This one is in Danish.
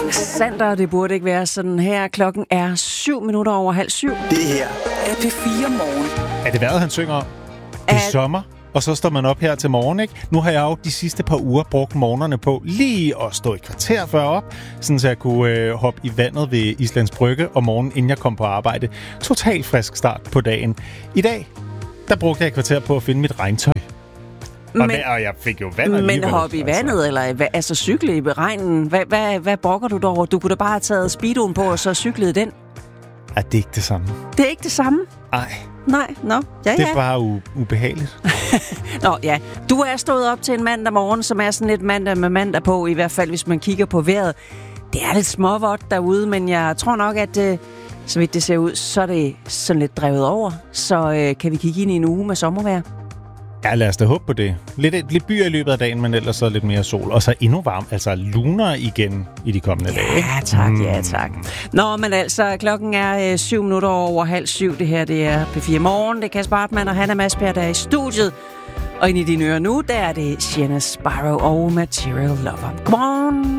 Sander, det burde ikke være sådan her. Klokken er 7:07. Det her er P4 Morgen. Er det vejret, han synger om? Det er sommer, og så står man op her til morgen, ikke? Nu har jeg jo de sidste par uger brugt morgenerne på lige at stå et kvarter før op, sådan så jeg kunne hoppe i vandet ved Islands Brygge om morgenen, inden jeg kom på arbejde. Totalt frisk start på dagen. I dag, der brugte jeg et kvarter på at finde mit regntøj. Og jeg fik jo vand alligevel. Men hoppe i vandet, eller altså cykle i regnen? Hvad brokker du derover? Du kunne da bare have taget speedoen på, og så cyklet den. Ja, det er ikke det samme. Det er ikke det samme? Nej, Ja. Det er bare ubehageligt. Nå, ja. Du er stået op til en mandag morgen, som er sådan lidt mandag med mandag på, i hvert fald hvis man kigger på vejret. Det er lidt småvådt derude, men jeg tror nok, at så vidt det ser ud, så er det sådan lidt drevet over. Så kan vi kigge ind i en uge med sommervejr? Ja, lad os da håbe på det. Lidt byer i løbet af dagen, men ellers så lidt mere sol. Og så endnu varmt, altså luner igen i de kommende dage. Ja, tak. Nå, men altså, klokken er 7:07. Det her, det er P4 Morgen. Det er Kasper Hartmann og Hanna Masbjerg, der er i studiet. Og inde i dine ører nu, der er det Sienna Sparrow og Material Lover. Come on!